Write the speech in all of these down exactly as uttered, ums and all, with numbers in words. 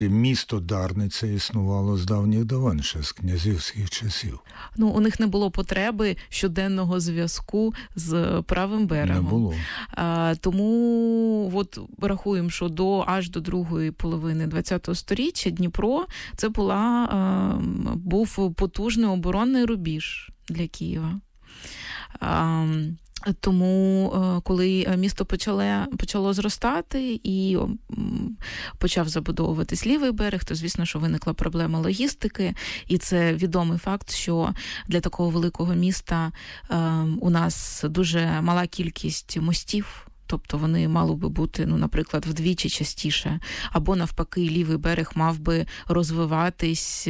Місто Дарниця існувало з давніх давен, ще з князівських часів. Ну, у них не було потреби щоденного зв'язку з правим берегом. Не було. А, тому от рахуємо, що до аж до другої половини ХХ століття Дніпро це була, а, був потужний оборонний рубіж для Києва. А, Тому, коли місто почало, почало зростати і почав забудовуватись лівий берег, то, звісно, що виникла проблема логістики. І це відомий факт, що для такого великого міста у нас дуже мала кількість мостів. Тобто вони мали би бути, ну, наприклад, вдвічі частіше. Або, навпаки, лівий берег мав би розвиватись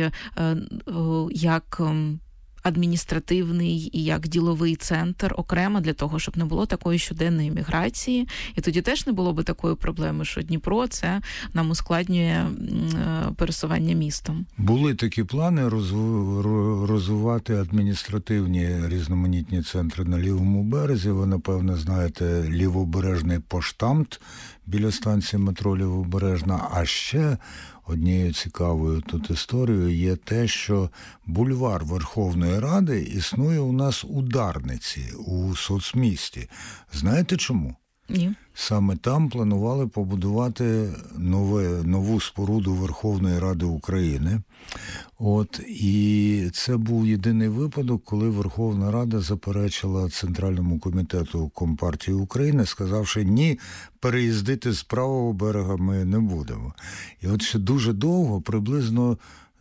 як адміністративний і як діловий центр окремо для того, щоб не було такої щоденної міграції. І тоді теж не було би такої проблеми, що Дніпро – це нам ускладнює пересування містом. Були такі плани розвивати адміністративні різноманітні центри на лівому березі. Ви, напевно, знаєте, лівобережний поштамт біля станції метро Лівобережна. А ще однією цікавою тут історією є те, що бульвар Верховної Ради існує у нас у Дарниці, у соцмісті. Знаєте чому? Ні. Саме там планували побудувати нове, нову споруду Верховної Ради України. От, і це був єдиний випадок, коли Верховна Рада заперечила Центральному комітету Компартії України, сказавши, ні, переїздити з правого берега ми не будемо. І от ще дуже довго, приблизно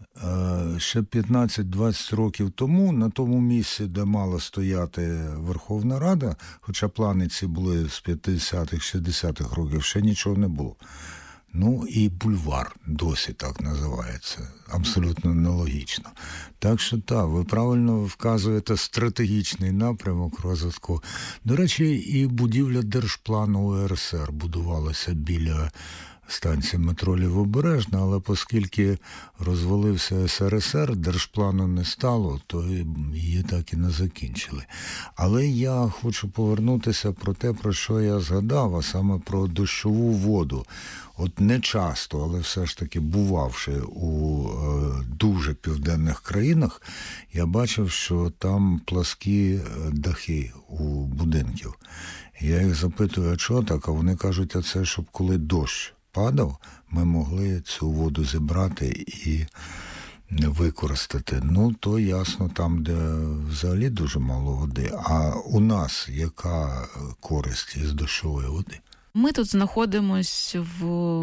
ще п'ятнадцять-двадцять років тому, на тому місці, де мала стояти Верховна Рада, хоча плани ці були з п'ятдесятих-шістдесятих років, ще нічого не було. Ну і бульвар досі так називається. Абсолютно нелогічно. Так що так, ви правильно вказуєте стратегічний напрямок розвитку. До речі, і будівля Держплану У Ер Ес Ер будувалася біля станції метро Лівобережна, але оскільки розвалився Ес Ер Ес Ер, Держплану не стало, то її так і не закінчили. Але я хочу повернутися про те, про що я згадав, а саме про дощову воду. От не часто, але все ж таки бувавши у е, дуже південних країнах, я бачив, що там пласкі дахи у будинків. Я їх запитую, а чого так? А вони кажуть, а це щоб коли дощ падав, ми могли цю воду зібрати і використати. Ну, то ясно, там, де взагалі дуже мало води. А у нас яка користь із дощової води? Ми тут знаходимось в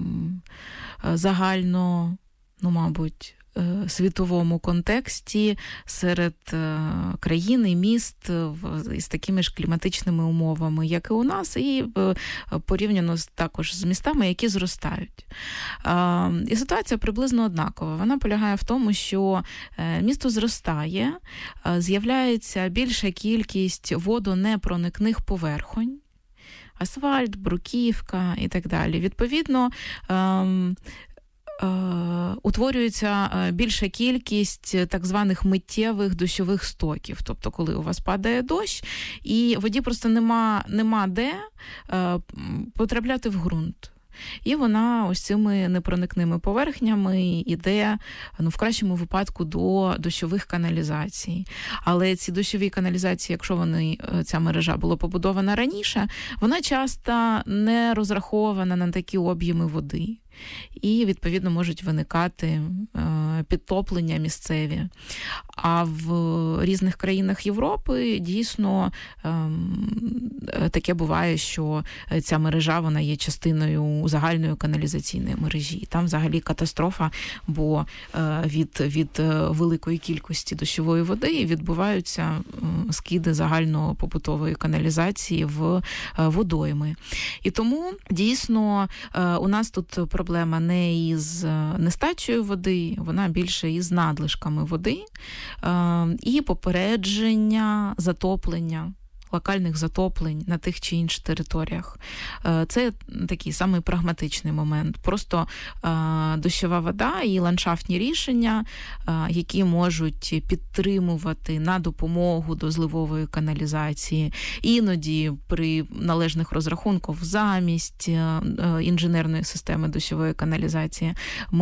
загально, ну, мабуть, світовому контексті серед країн і міст з такими ж кліматичними умовами, як і у нас, і порівняно також з містами, які зростають. І ситуація приблизно однакова. Вона полягає в тому, що місто зростає, з'являється більша кількість водонепроникних поверхонь, асфальт, бруківка і так далі. Відповідно, ем, е, утворюється більша кількість так званих миттєвих дощових стоків. Тобто, коли у вас падає дощ, і воді просто нема, нема де е, потрапляти в ґрунт. І вона ось цими непроникними поверхнями йде, ну, в кращому випадку, до дощових каналізацій. Але ці дощові каналізації, якщо вони, ця мережа була побудована раніше, вона часто не розрахована на такі об'єми води. І, відповідно, можуть виникати е, підтоплення місцеві. А в різних країнах Європи дійсно е, таке буває, що ця мережа, вона є частиною загальної каналізаційної мережі. І там взагалі катастрофа, бо е, від, від великої кількості дощової води відбуваються е, скиди загальнопобутової каналізації в е, водойми. І тому, дійсно, е, у нас тут проблема Проблема не із нестачею води, вона більше із надлишками води е, і попередження затоплення, локальних затоплень на тих чи інших територіях. Е, це такий самий прагматичний момент. Просто е, дощова вода і ландшафтні рішення, е, які можуть підтримувати на допомогу до зливової каналізації, іноді при належних розрахунках замість е, інженерної системи дощової каналізації. Ми